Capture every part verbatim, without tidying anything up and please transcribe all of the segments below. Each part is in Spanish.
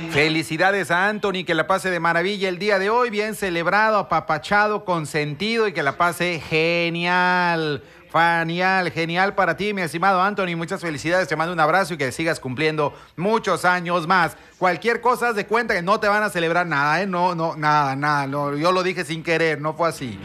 Felicidades a Anthony, que la pase de maravilla el día de hoy, bien celebrado, apapachado, consentido y que la pase genial. Genial, genial para ti, mi estimado Anthony. Muchas felicidades, te mando un abrazo y que sigas cumpliendo muchos años más. Cualquier cosa, haz de cuenta que no te van a celebrar nada, ¿eh? No, no, nada, nada. No, yo lo dije sin querer, no fue así.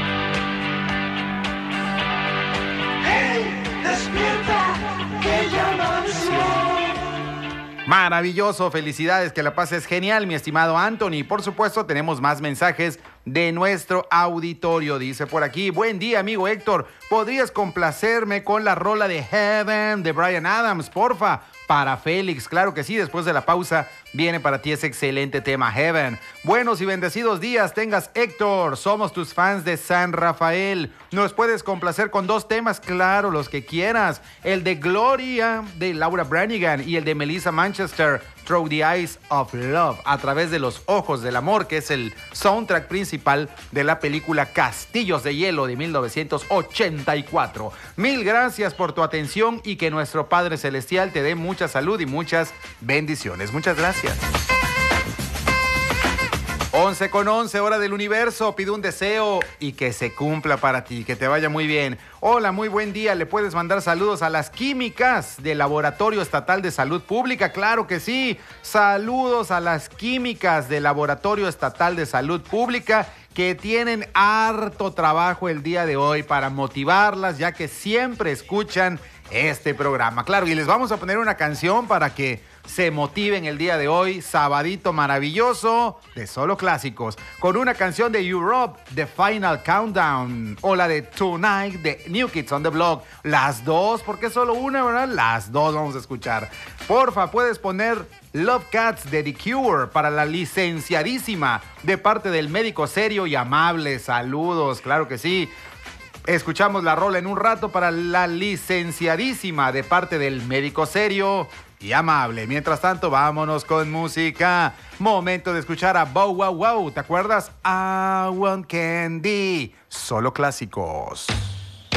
Hey, despierta, que ya amaneció. Maravilloso, felicidades, que la pases genial, mi estimado Anthony. Por supuesto, tenemos más mensajes de nuestro auditorio. Dice por aquí, buen día, amigo Héctor. ¿Podrías complacerme con la rola de Heaven de Bryan Adams, porfa? Para Félix, claro que sí, después de la pausa viene para ti ese excelente tema, Heaven. Buenos y bendecidos días tengas, Héctor. Somos tus fans de San Rafael. ¿Nos puedes complacer con dos temas? Claro, los que quieras. El de Gloria, de Laura Branigan, y el de Melissa Manchester, Through the Eyes of Love, a través de los ojos del amor, que es el soundtrack principal de la película Castillos de Hielo de mil novecientos ochenta y cuatro. Mil gracias por tu atención y que nuestro Padre Celestial te dé mucha salud y muchas bendiciones. Muchas gracias. once con once, hora del universo. Pido un deseo y que se cumpla para ti, que te vaya muy bien. Hola, muy buen día. ¿Le puedes mandar saludos a las químicas del Laboratorio Estatal de Salud Pública? Claro que sí. Saludos a las químicas del Laboratorio Estatal de Salud Pública, que tienen harto trabajo el día de hoy para motivarlas, ya que siempre escuchan este programa. Claro, y les vamos a poner una canción para que se motiven el día de hoy, sabadito maravilloso de solo clásicos, con una canción de Europe, The Final Countdown, o la de Tonight de New Kids on the Block. Las dos, porque solo una, ¿verdad? Las dos vamos a escuchar. Porfa, puedes poner Love Cats de The Cure para la licenciadísima, de parte del médico serio y amable. Saludos, claro que sí. Escuchamos la rola en un rato para la licenciadísima, de parte del médico serio y amable. Mientras tanto, vámonos con música. Momento de escuchar a Bow Wow Wow. ¿Te acuerdas? I Want Candy. Solo clásicos.